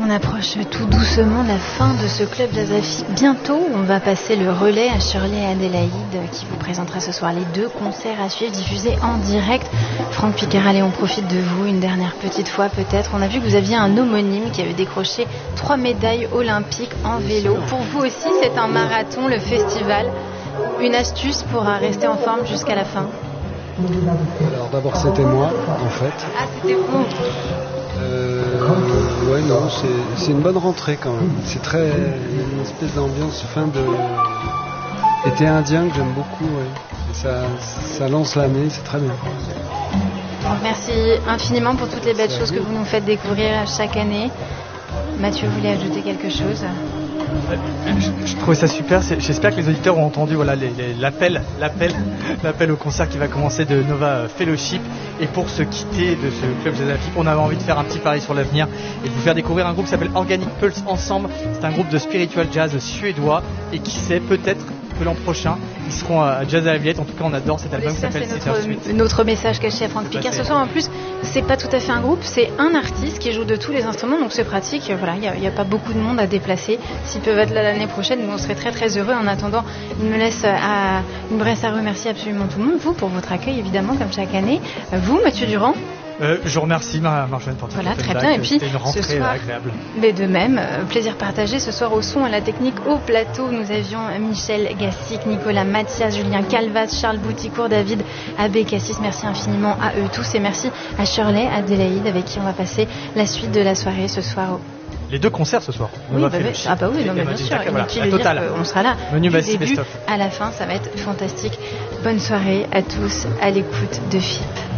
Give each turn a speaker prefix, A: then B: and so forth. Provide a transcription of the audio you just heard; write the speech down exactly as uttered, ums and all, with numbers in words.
A: On approche tout doucement la fin de ce club jazz à filles. Bientôt, on va passer le relais à Shirley Adélaïde qui vous présentera ce soir les deux concerts à suivre diffusés en direct. Franck Piquer, allez, on profite de vous une dernière petite fois peut-être. On a vu que vous aviez un homonyme qui avait décroché trois médailles olympiques en vélo. Pour vous aussi, c'est un marathon, le festival. Une astuce pour rester en forme jusqu'à la fin?
B: Alors d'abord, c'était moi, en fait.
A: Ah, c'était vous.
B: Euh, ouais, non, c'est, c'est une bonne rentrée quand même. C'est très, une espèce d'ambiance fin de été indien que j'aime beaucoup. Ouais. Et ça, ça lance l'année, c'est très bien.
A: Merci infiniment pour toutes les belles choses que vous nous faites découvrir chaque année. Mathieu voulait ajouter quelque chose?
C: Je, je trouvais ça super. C'est, j'espère que les auditeurs ont entendu voilà, les, les, l'appel, l'appel, l'appel au concert qui va commencer de Nova Fellowship. Et pour se quitter de ce club jazz à filles, on avait envie de faire un petit pari sur l'avenir et de vous faire découvrir un groupe qui s'appelle Organic Pulse Ensemble. C'est un groupe de spiritual jazz suédois et qui sait peut-être que l'an prochain ils seront à Jazz à la Villette. En tout cas, on adore cet album qui s'appelle
A: C'est notre, notre message caché à Franck Piquer ce soir. En plus, c'est pas tout à fait un groupe, c'est un artiste qui joue de tous les instruments, donc c'est pratique. Voilà, il n'y a, a pas beaucoup de monde à déplacer. S'ils peuvent être là l'année prochaine, nous on serait très très heureux. En attendant, il me laisse à une bresse à remercier absolument tout le monde. Vous pour votre accueil évidemment comme chaque année. Vous, Mathieu Durand.
C: Euh, je remercie Marjolaine pour
A: voilà, très bien. Et puis,
C: c'était une rentrée
A: ce soir,
C: agréable.
A: Mais de même, euh, plaisir partagé ce soir au son, à la technique, au plateau. Nous avions Michel Gassic, Nicolas Mathias, Julien Calvas, Charles Bouticourt, David Abbé Cassis. Merci infiniment à eux tous et merci à Shirley Adélaïde avec qui on va passer la suite de la soirée ce soir. Au...
C: Les deux concerts ce soir.
A: Oui, bah, bah, ah bah oui, non, mais bien sûr.
C: Voilà,
A: Inutile de dire qu'on sera là.
C: Menu
A: du début à la fin, ça va être fantastique. Bonne soirée à tous à l'écoute de F I P.